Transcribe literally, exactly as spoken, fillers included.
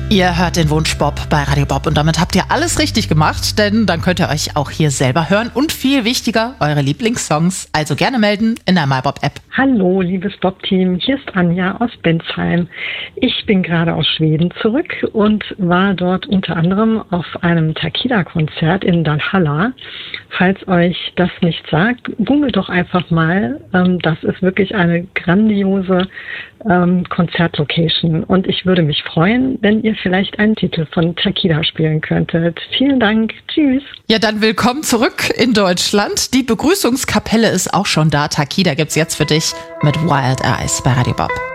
Ihr hört den Wunsch Bob bei Radio Bob und damit habt ihr alles richtig gemacht, denn dann könnt ihr euch auch hier selber hören und viel wichtiger, eure Lieblingssongs. Also gerne melden in der MyBob-App. Hallo, liebes Bob-Team, hier ist Anja aus Bensheim. Ich bin gerade aus Schweden zurück und war dort unter anderem auf einem Takida-Konzert in Dalhalla. Falls euch das nicht sagt, googelt doch einfach mal. Das ist wirklich eine grandiose ähm, Konzertlocation und ich würde mich freuen, wenn ihr vielleicht einen Titel von Takida spielen könntet. Vielen Dank. Tschüss. Ja, dann willkommen zurück in Deutschland. Die Begrüßungskapelle ist auch schon da. Takida gibt's jetzt für dich mit Wild Eyes bei Radio Bob.